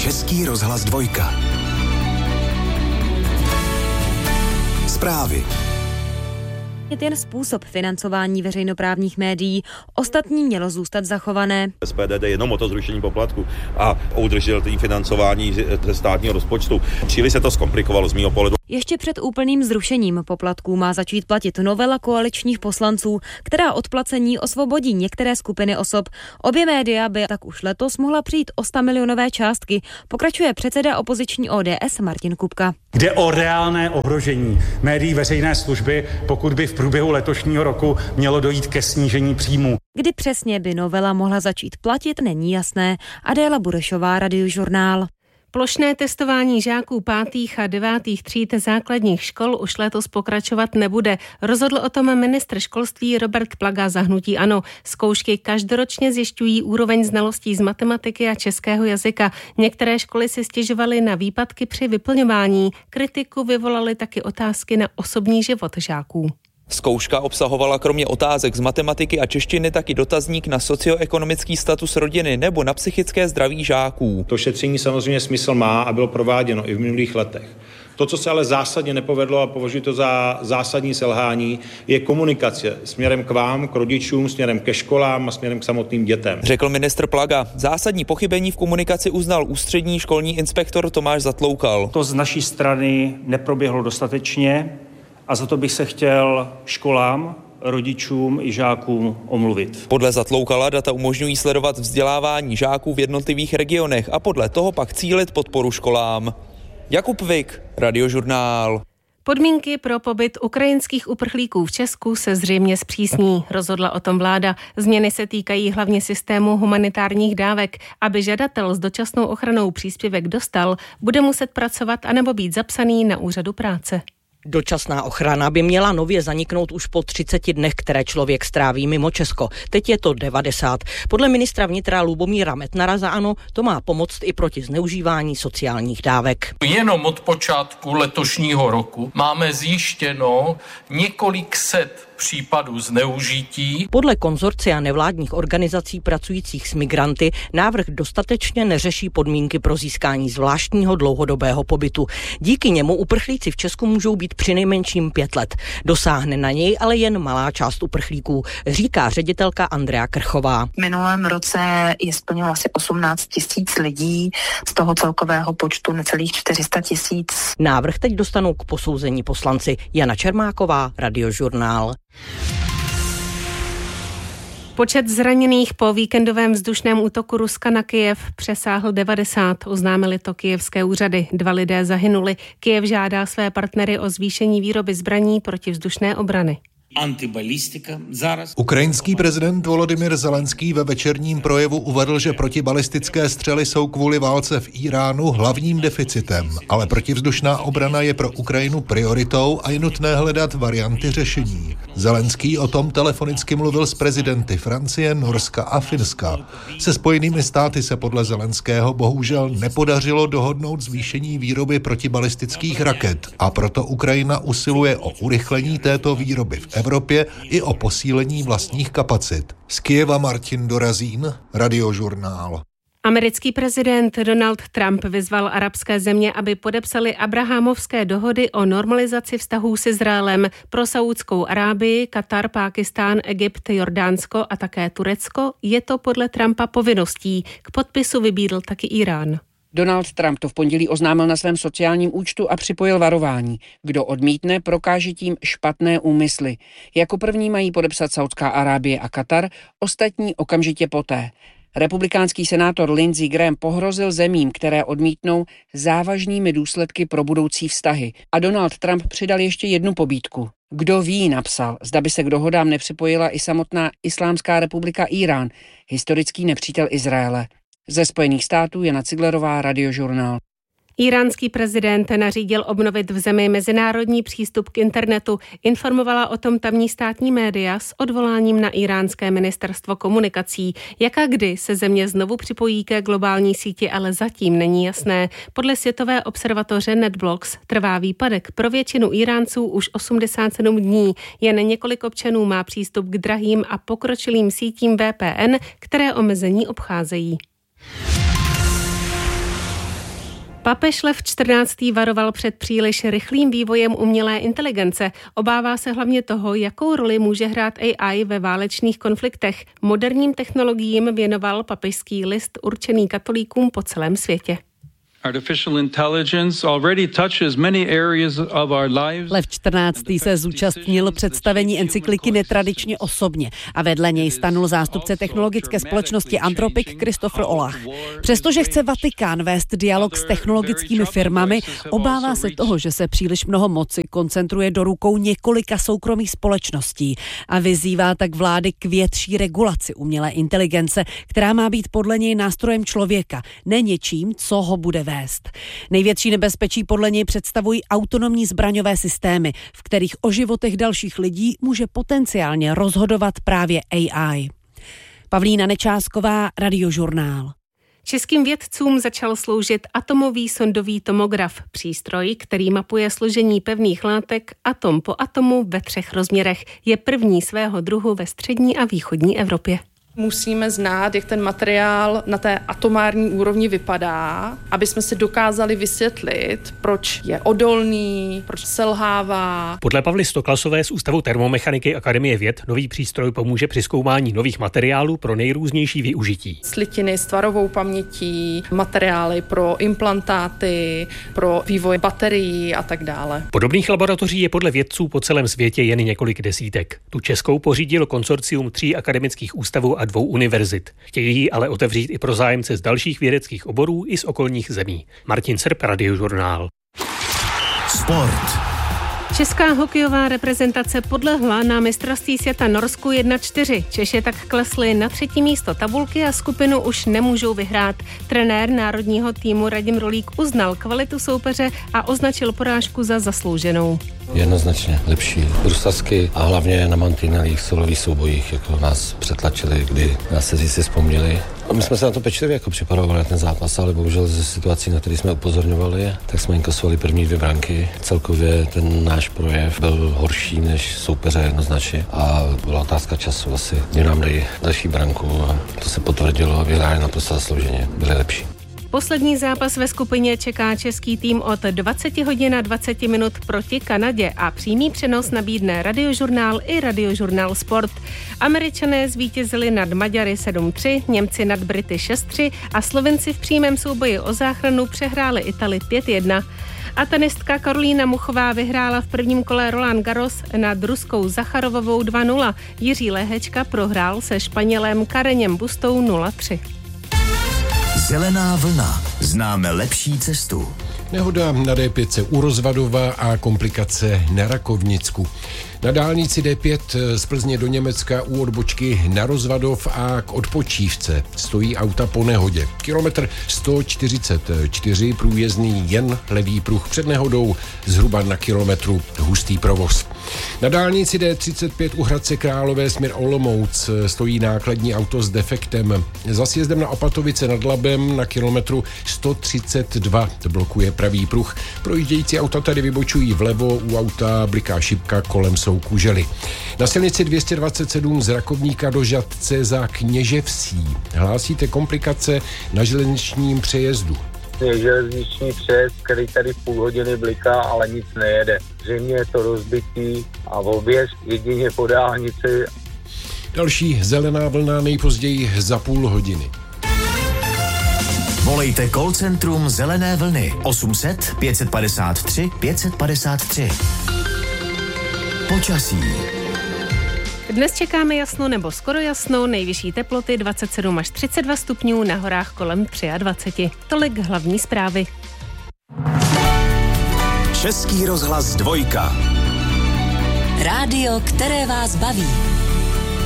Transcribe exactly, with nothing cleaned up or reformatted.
Český rozhlas dvojka. Zprávy. Je jen způsob financování veřejnoprávních médií. Ostatní mělo zůstat zachované. S P D jde jenom o to zrušení poplatku a udržitelné financování ze státního rozpočtu. Příliš se to zkomplikovalo z mýho pohledu. Ještě před úplným zrušením poplatků má začít platit novela koaličních poslanců, která od placení osvobodí některé skupiny osob. Obě média by tak už letos mohla přijít o sto milionové částky, pokračuje předseda opoziční O D S Martin Kupka. Jde o reálné ohrožení médií veřejné služby, pokud by v průběhu letošního roku mělo dojít ke snížení příjmů. Kdy přesně by novela mohla začít platit, není jasné. Adéla Burešová, Radiožurnál. Plošné testování žáků pátých a devátých tříd základních škol už letos pokračovat nebude. Rozhodl o tom ministr školství Robert Plaga za hnutí ANO. Zkoušky každoročně zjišťují úroveň znalostí z matematiky a českého jazyka. Některé školy si stěžovaly na výpadky při vyplňování. Kritiku vyvolaly taky otázky na osobní život žáků. Zkouška obsahovala kromě otázek z matematiky a češtiny taky dotazník na socioekonomický status rodiny nebo na psychické zdraví žáků. To šetření samozřejmě smysl má a bylo prováděno i v minulých letech. To, co se ale zásadně nepovedlo a považuji to za zásadní selhání, je komunikace směrem k vám, k rodičům, směrem ke školám a směrem k samotným dětem. Řekl ministr Plaga. Zásadní pochybení v komunikaci uznal ústřední školní inspektor Tomáš Zatloukal. To z naší strany neproběhlo dostatečně. A za to bych se chtěl školám, rodičům i žákům omluvit. Podle Zatloukala data umožňují sledovat vzdělávání žáků v jednotlivých regionech a podle toho pak cílit podporu školám. Jakub Vik, Radiožurnál. Podmínky pro pobyt ukrajinských uprchlíků v Česku se zřejmě zpřísní, rozhodla o tom vláda. Změny se týkají hlavně systému humanitárních dávek. Aby žadatel s dočasnou ochranou příspěvek dostal, bude muset pracovat anebo být zapsaný na úřadu práce. Dočasná ochrana by měla nově zaniknout už po třiceti dnech, které člověk stráví mimo Česko. Teď je to devadesát. Podle ministra vnitra Lubomíra Metnara za ANO to má pomoct i proti zneužívání sociálních dávek. Jenom od počátku letošního roku máme zjištěno několik set případů zneužití. Podle konzorcia nevládních organizací pracujících s migranty návrh dostatečně neřeší podmínky pro získání zvláštního dlouhodobého pobytu. Díky němu uprchlíci v Česku můžou být přinejmenším pět let. Dosáhne na něj ale jen malá část uprchlíků, říká ředitelka Andrea Krchová. V minulém roce je splnilo asi osmnáct tisíc lidí, z toho celkového počtu necelých čtyři sta tisíc. Návrh teď dostanou k posouzení poslanci. Jana Čermáková, Radiožurnál. Počet zraněných po víkendovém vzdušném útoku Ruska na Kyjev přesáhl devadesát, oznámili to kyjevské úřady. Dva lidé zahynuli. Kyjev žádá své partnery o zvýšení výroby zbraní protivzdušné obrany. Ukrajinský prezident Volodymyr Zelenský ve večerním projevu uvedl, že protibalistické střely jsou kvůli válce v Íránu hlavním deficitem, ale protivzdušná obrana je pro Ukrajinu prioritou a je nutné hledat varianty řešení. Zelenský o tom telefonicky mluvil s prezidenty Francie, Norska a Finska. Se Spojenými státy se podle Zelenského bohužel nepodařilo dohodnout zvýšení výroby protibalistických raket a proto Ukrajina usiluje o urychlení této výroby v Evropě i o posílení vlastních kapacit. Z Kyjeva Martin Dorazín, Radiožurnál. Americký prezident Donald Trump vyzval arabské země, aby podepsali abrahamovské dohody o normalizaci vztahů s Izraelem. Pro Saúdskou Arábii, Katar, Pákistán, Egypt, Jordánsko a také Turecko je to podle Trumpa povinností. K podpisu vybídl taky Irán. Donald Trump to v pondělí oznámil na svém sociálním účtu a připojil varování. Kdo odmítne, prokáže tím špatné úmysly. Jako první mají podepsat Saudská Arábie a Katar, ostatní okamžitě poté. Republikánský senátor Lindsey Graham pohrozil zemím, které odmítnou, závažnými důsledky pro budoucí vztahy. A Donald Trump přidal ještě jednu pobídku. Kdo ví, napsal, zda by se k dohodám nepřipojila i samotná Islámská republika Irán, historický nepřítel Izraele. Ze Spojených států Jana Ciglerová, Radiožurnál. Iránský prezident nařídil obnovit v zemi mezinárodní přístup k internetu. Informovala o tom tamní státní média s odvoláním na iránské ministerstvo komunikací. Jak a kdy se země znovu připojí ke globální síti, ale zatím není jasné. Podle světové observatoře NetBlocks trvá výpadek pro většinu Iránců už osmdesát sedm dní. Jen několik občanů má přístup k drahým a pokročilým sítím V P N, které omezení obcházejí. Papež Lev čtrnáctý varoval před příliš rychlým vývojem umělé inteligence. Obává se hlavně toho, jakou roli může hrát A I ve válečných konfliktech. Moderním technologiím věnoval papežský list určený katolíkům po celém světě. Lev čtrnáctý se zúčastnil představení encykliky netradičně osobně a vedle něj stanul zástupce technologické společnosti Anthropic Christopher Olah. Přestože chce Vatikán vést dialog s technologickými firmami, obává se toho, že se příliš mnoho moci koncentruje do rukou několika soukromých společností a vyzývá tak vlády k větší regulaci umělé inteligence, která má být podle něj nástrojem člověka, ne něčím, co ho bude vést. Největší nebezpečí podle něj představují autonomní zbraňové systémy, v kterých o životech dalších lidí může potenciálně rozhodovat právě A I. Pavlína Nečásková, Radiožurnál. Českým vědcům začal sloužit atomový sondový tomograf, přístroj, který mapuje složení pevných látek atom po atomu ve třech rozměrech. Je první svého druhu ve střední a východní Evropě. Musíme znát, jak ten materiál na té atomární úrovni vypadá, aby jsme si dokázali vysvětlit, proč je odolný, proč selhává. Podle Pavly Stoklasové z Ústavu termomechaniky Akademie věd nový přístroj pomůže při zkoumání nových materiálů pro nejrůznější využití. Slitiny s tvarovou pamětí, materiály pro implantáty, pro vývoj baterií a tak dále. Podobných laboratoří je podle vědců po celém světě jen několik desítek. Tu českou pořídilo konsorcium tří akademických ústavů a dvou univerzit. Chtějí ji ale otevřít i pro zájemce z dalších vědeckých oborů i z okolních zemí. Martin Serp, Radiožurnál. Sport. Česká hokejová reprezentace podlehla na mistrovství světa Norsku jedna čtyři. Češi tak klesli na třetí místo tabulky a skupinu už nemůžou vyhrát. Trenér národního týmu Radim Rolík uznal kvalitu soupeře a označil porážku za zaslouženou. Jednoznačně lepší bruslařsky a hlavně na mantinelích, solových soubojích, jako nás přetlačili, kdy nás se si vzpomněli. My jsme se na to pečlivě jako připravovali na ten zápas, ale bohužel ze situací, na které jsme upozorňovali, tak jsme inkasovali první dvě branky. Celkově ten náš projev byl horší než soupeře jednoznačně a byla otázka času asi, kdy nám dají další branku a to se potvrdilo a vyhráli na to zaslouženě, byli lepší. Poslední zápas ve skupině čeká český tým od dvacet hodin a dvacet minut proti Kanadě a přímý přenos nabídne Radiožurnál i Radiožurnál Sport. Američané zvítězili nad Maďary sedm tři, Němci nad Brity šest tři a Slovenci v přímém souboji o záchranu přehráli Itali pět jedna. A tenistka Karolína Muchová vyhrála v prvním kole Roland Garros nad ruskou Zacharovovou dva nula. Jiří Lehečka prohrál se Španělem Kareněm Bustou nula tři. Zelená vlna. Známe lepší cestu. Nehoda na D pět u Rozvadova a komplikace na Rakovnicku. Na dálnici D pět z Plzně do Německa u odbočky na Rozvadov a k odpočívce stojí auta po nehodě. Kilometr sto čtyřicet čtyři, průjezdný jen levý pruh, před nehodou zhruba na kilometru hustý provoz. Na dálnici D třicet pět u Hradce Králové směr Olomouc stojí nákladní auto s defektem. Za sjezdem na Opatovice nad Labem na kilometru sto třicet dva blokuje pravý pruh. Projíždějící auta tady vybočují vlevo, u auta bliká šipka, kolem jsou kužely. Na silnici dvě stě dvacet sedm z Rakovníka do Žatce za Kněževsí hlásíte komplikace na železničním přejezdu. Je železniční přejezd, který tady půl hodiny bliká, ale nic nejede. Zřejmě je to rozbitý a objezd jedině po dálnici. Další zelená vlna nejpozději za půl hodiny. Volejte call centrum Zelené vlny osm set pět padesát tři pět padesát tři. Počasí. Dnes čekáme jasno nebo skoro jasno, nejvyšší teploty dvacet sedm až třicet dva stupňů, na horách kolem dvacet tři. Tolik hlavní zprávy. Český rozhlas dvojka. Rádio, které vás baví.